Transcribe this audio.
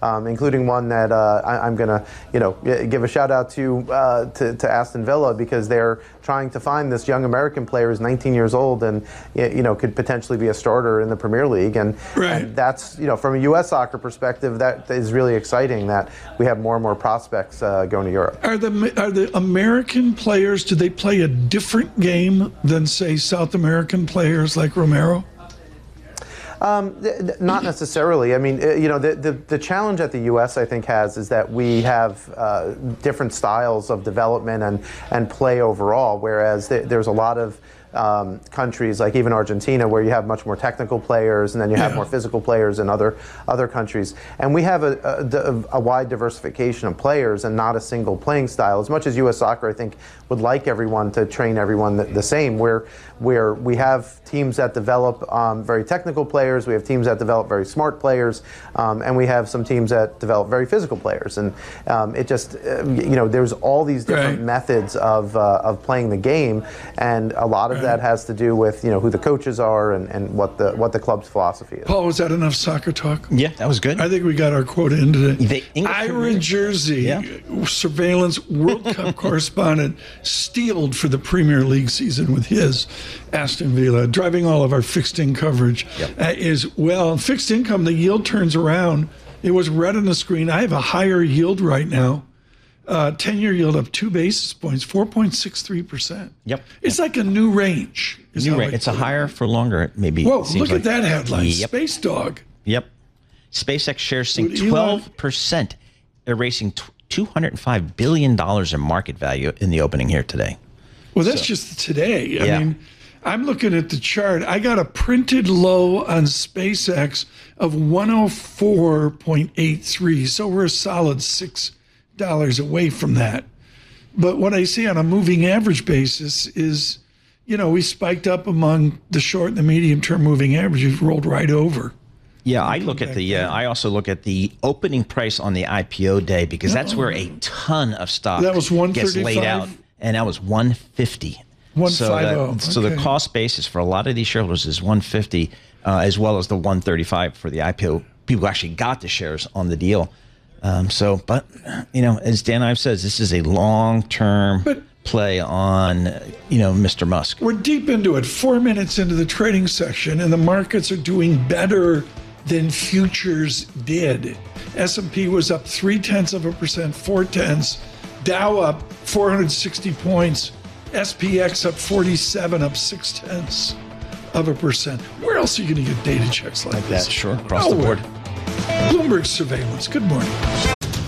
including one that I'm going to give a shout out to Aston Villa, because they're trying to find this young American player who's 19 years old and could potentially be a starter in the Premier League. And that's, from a U.S. soccer perspective, that is really exciting that we have more and more prospects going to Europe. Are the American players, do they play a different game than, say, South American players like Romero? Not necessarily. I mean, the challenge that the U.S. I think has is that we have different styles of development and play overall, whereas there's a lot of countries, like even Argentina, where you have much more technical players, and then you have more physical players in other countries. And we have a wide diversification of players and not a single playing style. As much as U.S. Soccer, I think, would like everyone to train everyone the same, where we have teams that develop very technical players, we have teams that develop very smart players, and we have some teams that develop very physical players. And it just, there's all these different methods of playing the game, and a lot of that has to do with who the coaches are and what the club's philosophy is. Paul, was that enough soccer talk? Yeah, that was good. I think we got our quota in today. Ira Jersey, surveillance World Cup correspondent, steeled for the Premier League season with his Aston Villa, driving all of our fixed income coverage. Fixed income, the yield turns around. It was red on the screen. I have a higher yield right now. 10-year yield up 2 basis points, 4.63%. Yep. It's like a new range. It's a higher for longer, maybe. Whoa, look at that headline. Space Dog. Yep. SpaceX shares sink 12%, erasing $205 billion in market value in the opening here today. Well, that's just today. I mean, I'm looking at the chart. I got a printed low on SpaceX of 104.83. So we're a solid $6 away from that. But what I see on a moving average basis is, we spiked up among the short and the medium term moving averages, rolled right over. Yeah, I look at I also look at the opening price on the IPO day, because that's where a ton of stock gets laid out, and that was 150. 150. So the cost basis for a lot of these shareholders is 150, as well as the 135 for the IPO. People actually got the shares on the deal. But as Dan Ives says, this is a long-term play on, Mr. Musk. We're deep into it, 4 minutes into the trading section, and the markets are doing better than futures did. S&P was up 0.3%, 0.4. Dow up 460 points. SPX up 47, up 0.6%. Where else are you going to get data checks like this? Sure, across the board. Bloomberg Surveillance. Good morning.